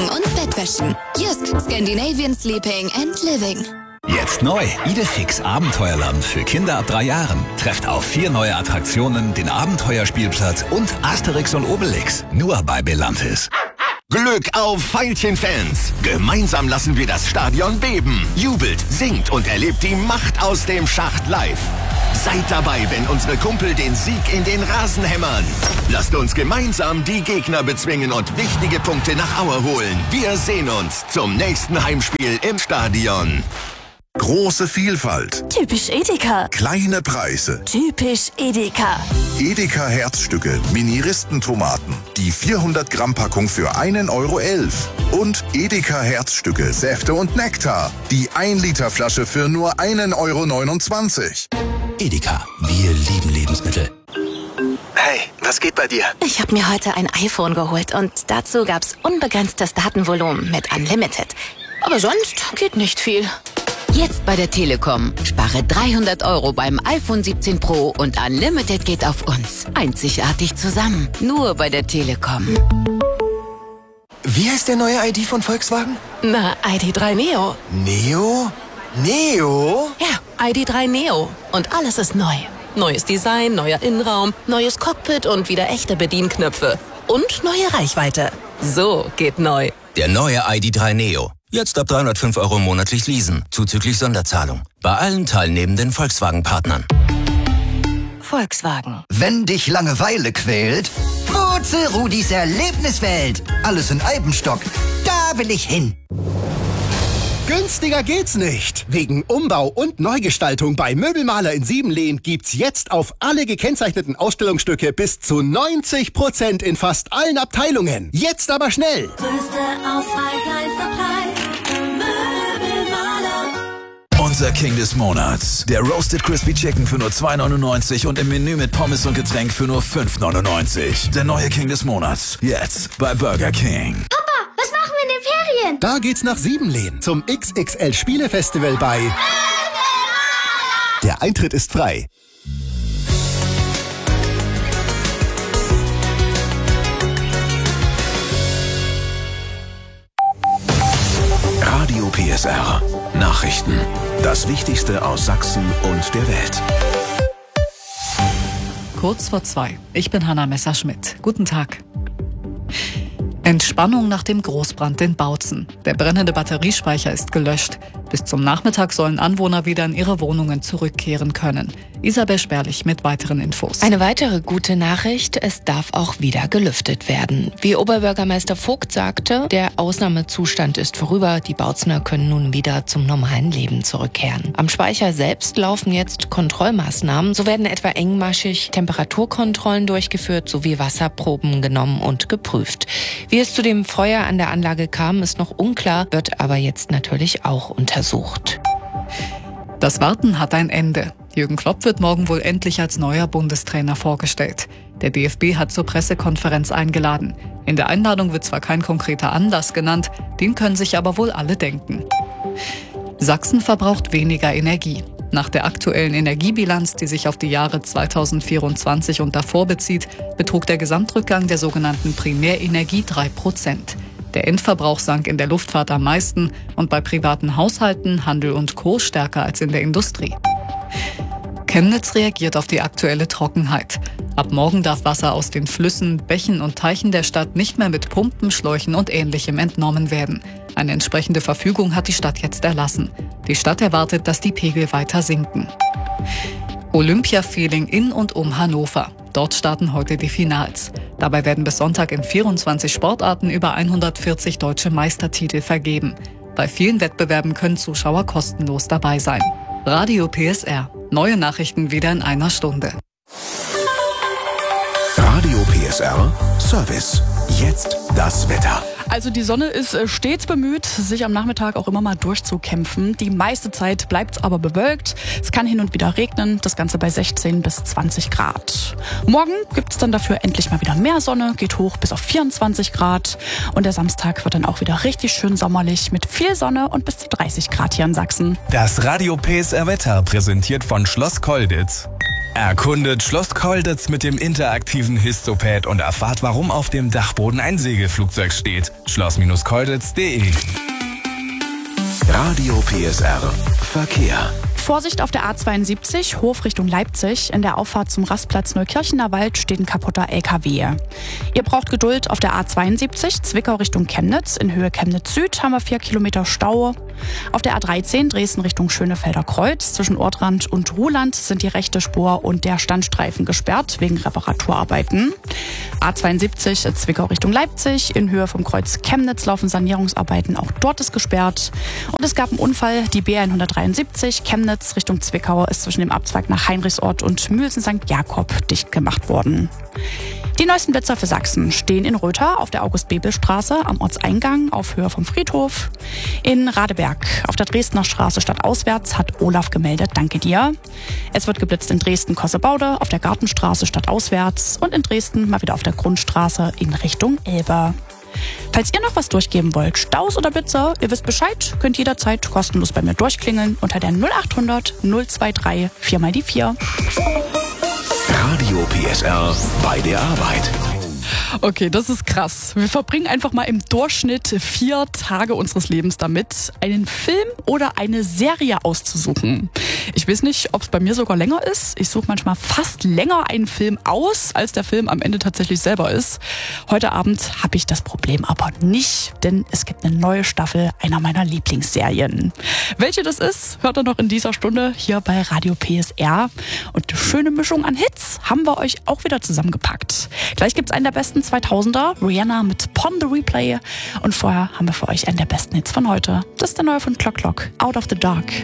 Decken und Bettwäschen. Jysk, Scandinavian Sleeping and Living. Jetzt neu, Idefix Abenteuerland für Kinder ab 3 Jahren. Trefft auf 4 neue Attraktionen, den Abenteuerspielplatz und Asterix und Obelix. Nur bei Belantis. Glück auf Veilchen-Fans! Gemeinsam lassen wir das Stadion beben. Jubelt, singt und erlebt die Macht aus dem Schacht live. Seid dabei, wenn unsere Kumpel den Sieg in den Rasen hämmern. Lasst uns gemeinsam die Gegner bezwingen und wichtige Punkte nach Aue holen. Wir sehen uns zum nächsten Heimspiel im Stadion. Große Vielfalt. Typisch Edeka. Kleine Preise. Typisch Edeka. Edeka Herzstücke, Mini-Ristentomaten. Die 400 Gramm Packung für 1,11 €. Und Edeka Herzstücke, Säfte und Nektar. Die 1 Liter Flasche für nur 1,29 €. Edeka, wir lieben Lebensmittel. Hey, was geht bei dir? Ich habe mir heute ein iPhone geholt und dazu gab's unbegrenztes Datenvolumen mit Unlimited. Aber sonst geht nicht viel. Jetzt bei der Telekom. Spare 300 € beim iPhone 17 Pro und Unlimited geht auf uns. Einzigartig zusammen. Nur bei der Telekom. Wie heißt der neue ID von Volkswagen? Na, ID.3 Neo. Neo? Neo? Ja, ID.3 Neo. Und alles ist neu. Neues Design, neuer Innenraum, neues Cockpit und wieder echte Bedienknöpfe. Und neue Reichweite. So geht neu. Der neue ID.3 Neo. Jetzt ab 305 € monatlich leasen, zuzüglich Sonderzahlung. Bei allen teilnehmenden Volkswagen-Partnern. Volkswagen. Wenn dich Langeweile quält, Wurzel Rudis Erlebniswelt. Alles in Eibenstock. Da will ich hin. Günstiger geht's nicht. Wegen Umbau und Neugestaltung bei Möbelmaler in Siebenlehn gibt's jetzt auf alle gekennzeichneten Ausstellungsstücke bis zu 90% in fast allen Abteilungen. Jetzt aber schnell. Größte Auswahl, kleinster Preis. Möbelmaler. Unser King des Monats. Der Roasted Crispy Chicken für nur 2,99 € und im Menü mit Pommes und Getränk für nur 5,99 €. Der neue King des Monats. Jetzt bei Burger King. Was machen wir in den Ferien? Da geht's nach Siebenlehn zum XXL Spielefestival bei Der Eintritt ist frei. Radio PSR. Nachrichten. Das Wichtigste aus Sachsen und der Welt. Kurz vor 2. Ich bin Hanna Messerschmidt. Guten Tag. Entspannung nach dem Großbrand in Bautzen. Der brennende Batteriespeicher ist gelöscht. Bis zum Nachmittag sollen Anwohner wieder in ihre Wohnungen zurückkehren können. Isabel Sperlich mit weiteren Infos. Eine weitere gute Nachricht, es darf auch wieder gelüftet werden. Wie Oberbürgermeister Vogt sagte, der Ausnahmezustand ist vorüber. Die Bautzener können nun wieder zum normalen Leben zurückkehren. Am Speicher selbst laufen jetzt Kontrollmaßnahmen. So werden etwa engmaschig Temperaturkontrollen durchgeführt sowie Wasserproben genommen und geprüft. Wie es zu dem Feuer an der Anlage kam, ist noch unklar, wird aber jetzt natürlich auch untersucht. Das Warten hat ein Ende. Jürgen Klopp wird morgen wohl endlich als neuer Bundestrainer vorgestellt. Der DFB hat zur Pressekonferenz eingeladen. In der Einladung wird zwar kein konkreter Anlass genannt, den können sich aber wohl alle denken. Sachsen verbraucht weniger Energie. Nach der aktuellen Energiebilanz, die sich auf die Jahre 2024 und davor bezieht, betrug der Gesamtrückgang der sogenannten Primärenergie 3%. Der Endverbrauch sank in der Luftfahrt am meisten und bei privaten Haushalten, Handel und Co. stärker als in der Industrie. Chemnitz reagiert auf die aktuelle Trockenheit. Ab morgen darf Wasser aus den Flüssen, Bächen und Teichen der Stadt nicht mehr mit Pumpen, Schläuchen und Ähnlichem entnommen werden. Eine entsprechende Verfügung hat die Stadt jetzt erlassen. Die Stadt erwartet, dass die Pegel weiter sinken. Olympia-Feeling in und um Hannover. Dort starten heute die Finals. Dabei werden bis Sonntag in 24 Sportarten über 140 deutsche Meistertitel vergeben. Bei vielen Wettbewerben können Zuschauer kostenlos dabei sein. Radio PSR. Neue Nachrichten wieder in einer Stunde. Radio PSR Service. Jetzt das Wetter. Also die Sonne ist stets bemüht, sich am Nachmittag auch immer mal durchzukämpfen. Die meiste Zeit bleibt es aber bewölkt. Es kann hin und wieder regnen, das Ganze bei 16 bis 20 Grad. Morgen gibt es dann dafür endlich mal wieder mehr Sonne, geht hoch bis auf 24 Grad. Und der Samstag wird dann auch wieder richtig schön sommerlich mit viel Sonne und bis zu 30 Grad hier in Sachsen. Das Radio PSR Wetter präsentiert von Schloss Kolditz. Erkundet Schloss Kolditz mit dem interaktiven Histopad und erfahrt, warum auf dem Dachboden ein Segelflugzeug steht. Schloss-kolditz.de. Radio PSR Verkehr. Vorsicht auf der A72, Hof Richtung Leipzig. In der Auffahrt zum Rastplatz Neukirchener Wald steht ein kaputter LKW. Ihr braucht Geduld auf der A72, Zwickau Richtung Chemnitz. In Höhe Chemnitz Süd haben wir 4 Kilometer Stau. Auf der A13 Dresden Richtung Schönefelder Kreuz. Zwischen Ortrand und Ruhland sind die rechte Spur und der Standstreifen gesperrt wegen Reparaturarbeiten. A72 Zwickau Richtung Leipzig. In Höhe vom Kreuz Chemnitz laufen Sanierungsarbeiten. Auch dort ist gesperrt. Und es gab einen Unfall. Die B173 Chemnitz Richtung Zwickau ist zwischen dem Abzweig nach Heinrichsort und Mühlsen St. Jakob dicht gemacht worden. Die neuesten Blitzer für Sachsen stehen in Röther auf der August-Bebel-Straße am Ortseingang auf Höhe vom Friedhof. In Radeberg auf der Dresdner Straße stadtauswärts hat Olaf gemeldet, danke dir. Es wird geblitzt in Dresden-Kossebaude auf der Gartenstraße stadtauswärts und in Dresden mal wieder auf der Grundstraße in Richtung Elbe. Falls ihr noch was durchgeben wollt, Staus oder Blitzer, ihr wisst Bescheid, könnt jederzeit kostenlos bei mir durchklingeln unter der 0800 023 4x4. Radio PSR bei der Arbeit. Okay, das ist krass. Wir verbringen einfach mal im Durchschnitt 4 Tage unseres Lebens damit, einen Film oder eine Serie auszusuchen. Ich weiß nicht, ob es bei mir sogar länger ist. Ich suche manchmal fast länger einen Film aus, als der Film am Ende tatsächlich selber ist. Heute Abend habe ich das Problem aber nicht, denn es gibt eine neue Staffel einer meiner Lieblingsserien. Welche das ist, hört ihr noch in dieser Stunde hier bei Radio PSR. Und eine schöne Mischung an Hits haben wir euch auch wieder zusammengepackt. Gleich gibt es einen der besten 2000er, Rihanna mit Pon the Replay. Und vorher haben wir für euch einen der besten Hits von heute. Das ist der neue von Clock Clock, Out of the Dark.